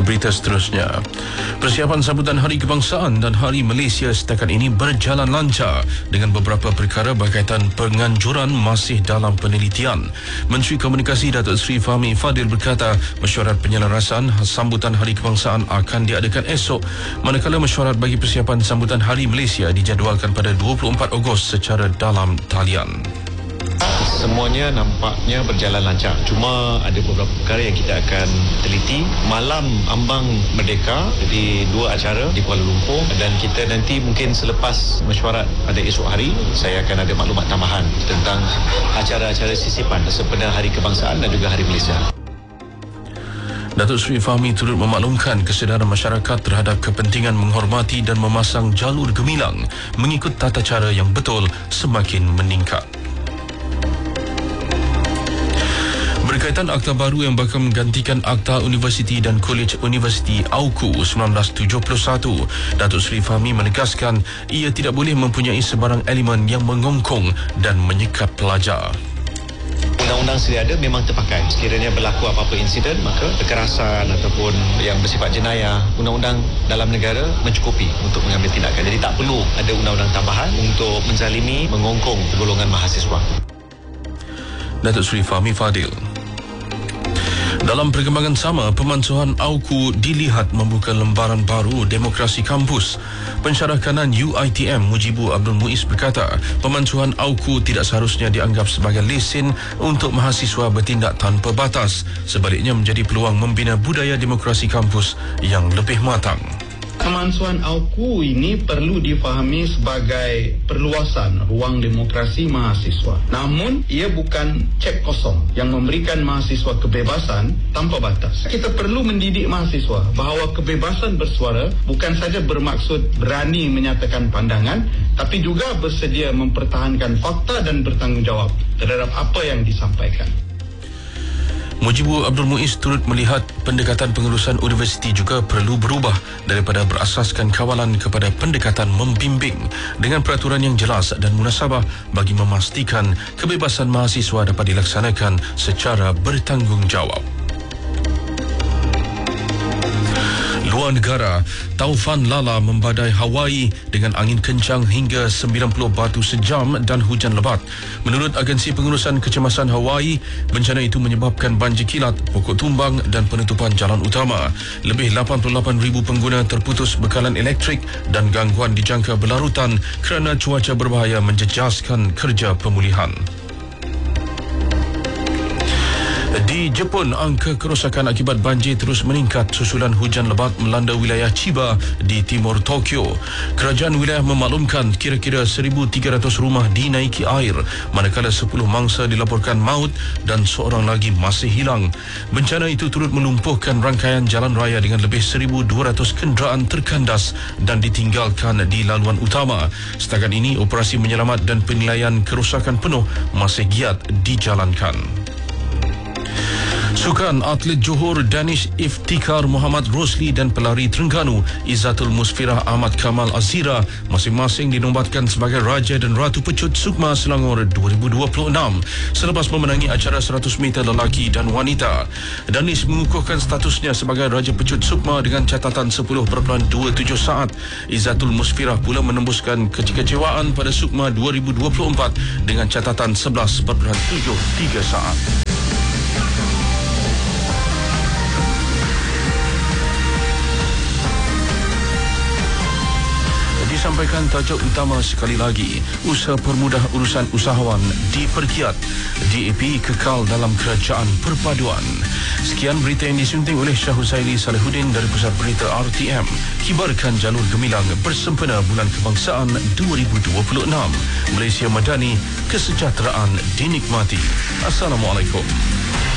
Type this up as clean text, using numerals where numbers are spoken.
berita seterusnya. Persiapan sambutan Hari Kebangsaan dan Hari Malaysia setakat ini berjalan lancar dengan beberapa perkara berkaitan penganjuran masih dalam penelitian. Menteri Komunikasi Datuk Seri Fahmi Fadil berkata mesyuarat penyelarasan sambutan Hari Kebangsaan akan diadakan esok, manakala mesyuarat bagi persiapan sambutan Hari Malaysia dijadualkan pada 24 Ogos secara dalam talian. Semuanya nampaknya berjalan lancar. Cuma ada beberapa perkara yang kita akan teliti. Malam Ambang Merdeka, jadi 2 acara di Kuala Lumpur, dan kita nanti mungkin selepas mesyuarat pada esok hari, saya akan ada maklumat tambahan tentang acara-acara sisipan sempena Hari Kebangsaan dan juga Hari Malaysia. Datuk Seri Fahmi turut memaklumkan kesedaran masyarakat terhadap kepentingan menghormati dan memasang jalur gemilang mengikut tata cara yang betul semakin meningkat. Berkaitan akta baru yang bakal menggantikan Akta Universiti dan Kolej Universiti AUKU 1971, Datuk Seri Fahmi menegaskan ia tidak boleh mempunyai sebarang elemen yang mengongkong dan menyekat pelajar. Undang-undang sedia ada memang terpakai. Sekiranya berlaku apa-apa insiden, maka kekerasan ataupun yang bersifat jenayah, undang-undang dalam negara mencukupi untuk mengambil tindakan. Jadi tak perlu ada undang-undang tambahan untuk menzalimi, mengongkong golongan mahasiswa. Datuk Seri Fahmi Fadil. Dalam perkembangan sama, pemansuhan AUKU dilihat membuka lembaran baru demokrasi kampus. Pensyarah kanan UiTM Mujibu Abdul Muiz berkata, pemansuhan AUKU tidak seharusnya dianggap sebagai lesen untuk mahasiswa bertindak tanpa batas. Sebaliknya menjadi peluang membina budaya demokrasi kampus yang lebih matang. Pemansuhan AUKU ini perlu difahami sebagai perluasan ruang demokrasi mahasiswa. Namun, ia bukan cek kosong yang memberikan mahasiswa kebebasan tanpa batas. Kita perlu mendidik mahasiswa bahawa kebebasan bersuara bukan saja bermaksud berani menyatakan pandangan, tapi juga bersedia mempertahankan fakta dan bertanggungjawab terhadap apa yang disampaikan. Mujibu Abdul Muiz turut melihat pendekatan pengurusan universiti juga perlu berubah daripada berasaskan kawalan kepada pendekatan membimbing dengan peraturan yang jelas dan munasabah bagi memastikan kebebasan mahasiswa dapat dilaksanakan secara bertanggungjawab. Luar negara, taufan Lala membadai Hawaii dengan angin kencang hingga 90 batu sejam dan hujan lebat. Menurut Agensi Pengurusan Kecemasan Hawaii, bencana itu menyebabkan banjir kilat, pokok tumbang dan penutupan jalan utama. Lebih 88,000 pengguna terputus bekalan elektrik dan gangguan dijangka berlarutan kerana cuaca berbahaya menjejaskan kerja pemulihan. Di Jepun, angka kerosakan akibat banjir terus meningkat susulan hujan lebat melanda wilayah Chiba di timur Tokyo. Kerajaan wilayah memaklumkan kira-kira 1,300 rumah dinaiki air, manakala 10 mangsa dilaporkan maut dan seorang lagi masih hilang. Bencana itu turut melumpuhkan rangkaian jalan raya dengan lebih 1,200 kenderaan terkandas dan ditinggalkan di laluan utama. Setakat ini, operasi menyelamat dan penilaian kerosakan penuh masih giat dijalankan. Sukan atlet Johor Danish Iftikhar Muhammad Rosli dan pelari Terengganu Izzatul Musfirah Ahmad Kamal Azira masing-masing dinobatkan sebagai Raja dan Ratu Pecut Sukma Selangor 2026 selepas memenangi acara 100 meter lelaki dan wanita. Danish mengukuhkan statusnya sebagai Raja Pecut Sukma dengan catatan 10.27 saat. Izzatul Musfirah pula menembuskan kekecewaan pada Sukma 2024 dengan catatan 11.73 saat. Disampaikan tajuk utama sekali lagi, usaha permudah urusan usahawan dipergiat, DAP kekal dalam kerajaan perpaduan. Sekian berita yang disunting oleh Syah Huzaili Salihuddin dari Pusat Berita RTM. Kibarkan jalur gemilang bersempena Bulan Kebangsaan 2026. Malaysia Madani, kesejahteraan dinikmati. Assalamualaikum.